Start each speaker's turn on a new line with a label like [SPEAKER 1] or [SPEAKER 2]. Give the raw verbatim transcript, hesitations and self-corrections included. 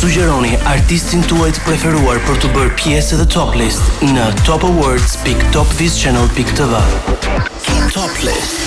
[SPEAKER 1] Sugjeroni artistin tuaj të preferuar për të bërë pjesë dhe top list në top awards dot top vis channel dot t v. Top list.